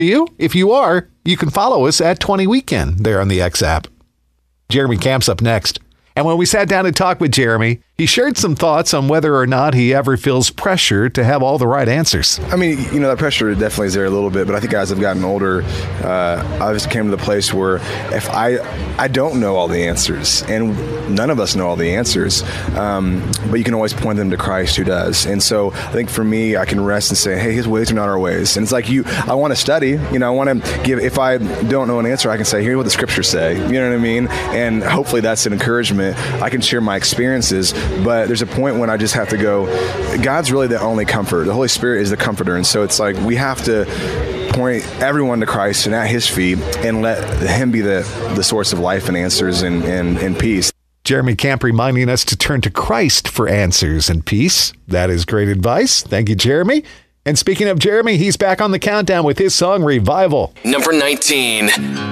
You? If you are, you can follow us at 20 Weekend there on the X app. Jeremy Camp's up next. And when we sat down to talk with Jeremy, he shared some thoughts on whether or not he ever feels pressure to have all the right answers. I mean, that pressure definitely is there a little bit, but I think as I've gotten older, I just came to the place where if I don't know all the answers, and none of us know all the answers, but you can always point them to Christ who does. And so I think for me, I can rest and say, hey, his ways are not our ways. And it's like I want to study, I want to give, if I don't know an answer, I can say, here's what the scriptures say, you know what I mean? And hopefully that's an encouragement. I can share my experiences, but there's a point when I just have to go, God's really the only comfort. The Holy Spirit is the comforter. And so it's like we have to point everyone to Christ and at his feet and let him be the source of life and answers and peace. Jeremy Camp reminding us to turn to Christ for answers and peace. That is great advice. Thank you, Jeremy. And speaking of Jeremy, he's back on the countdown with his song Revival. Number 19.